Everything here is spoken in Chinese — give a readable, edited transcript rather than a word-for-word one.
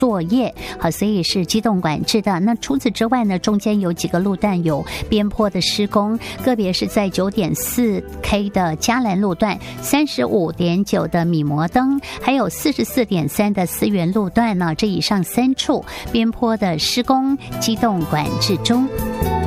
作业，好，所以是机动管制的。那除此之外呢，中间有几个路段有边坡的施工，个别是在9.4K 的嘉兰路段、35.9的米摩登，还有44.3的思源路段呢，这以上3处边坡的施工机动管制中。